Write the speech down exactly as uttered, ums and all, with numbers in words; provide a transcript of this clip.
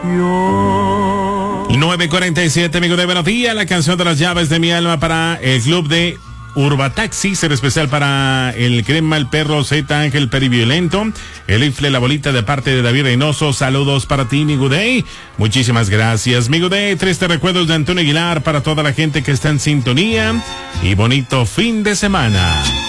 Yo. nueve cuarenta y siete, amigo de buenos días. La canción de las llaves de mi alma para el club de Urbataxi, ser especial para el Crema, el Perro, Z Ángel Periviolento, el Ifle, la bolita de parte de David Reynoso. Saludos para ti, mi Gudey. Muchísimas gracias, mi Gudey. Triste recuerdos de Antonio Aguilar para toda la gente que está en sintonía y bonito fin de semana.